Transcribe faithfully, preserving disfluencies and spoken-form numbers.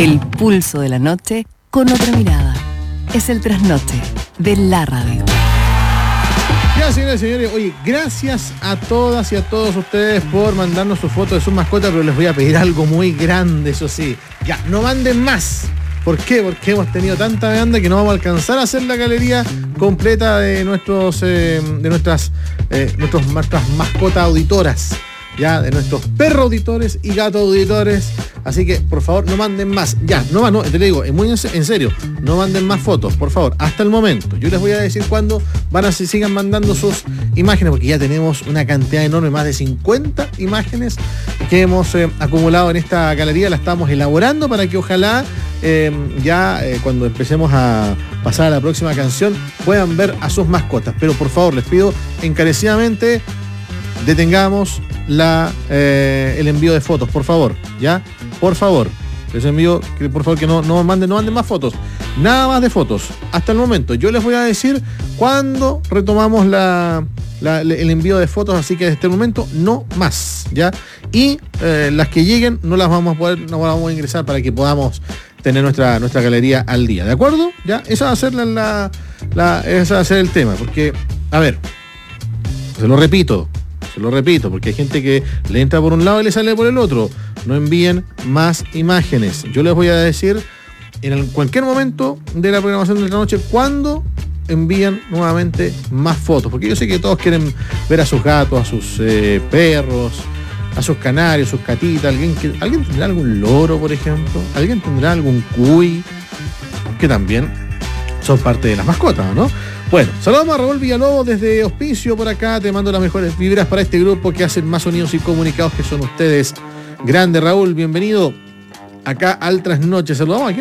El pulso de la noche con otra mirada. Es el trasnoche de la radio. Ya, señoras y señores, oye, gracias a todas y a todos ustedes por mandarnos sus fotos de sus mascotas, pero les voy a pedir algo muy grande, eso sí. Ya, no manden más. ¿Por qué? Porque hemos tenido tanta demanda que no vamos a alcanzar a hacer la galería completa de nuestros eh, de nuestras, eh, nuestros, nuestras mascotas auditoras, ya, de nuestros perros auditores y gatos auditores. Así que, por favor, no manden más. Ya, no, no, te lo digo, es muy en serio, no manden más fotos, por favor, hasta el momento. Yo les voy a decir cuándo van a se sigan mandando sus imágenes, porque ya tenemos una cantidad enorme, más de cincuenta imágenes que hemos eh, acumulado en esta galería. La estamos elaborando para que ojalá eh, ya eh, cuando empecemos a pasar a la próxima canción puedan ver a sus mascotas. Pero por favor, les pido encarecidamente, detengamos la, eh, el envío de fotos, por favor, ¿ya? Por favor, les envío que por favor que no, no manden, no manden más fotos. Nada más de fotos. Hasta el momento. Yo les voy a decir cuándo retomamos la, la, el envío de fotos, así que desde este momento no más, ¿ya? Y eh, las que lleguen no las vamos a poder, no las vamos a ingresar para que podamos tener nuestra, nuestra galería al día, ¿de acuerdo? ¿Ya? Esa va a ser la, la, la esa va a ser el tema, porque, a ver, se lo repito. Se lo repito, porque hay gente que le entra por un lado y le sale por el otro. No envíen más imágenes. Yo les voy a decir en el, cualquier momento de la programación de la noche cuándo envían nuevamente más fotos. Porque yo sé que todos quieren ver a sus gatos, a sus eh, perros, a sus canarios, sus catitas. ¿Alguien, que, ¿Alguien tendrá algún loro, por ejemplo? ¿Alguien tendrá algún cuy? Que también son parte de las mascotas, ¿no? Bueno, saludamos a Raúl Villalobos desde Hospicio por acá. Te mando las mejores vibras para este grupo que hacen más sonidos y comunicados, que son ustedes. Grande Raúl, bienvenido acá al Trasnoche. Saludamos aquí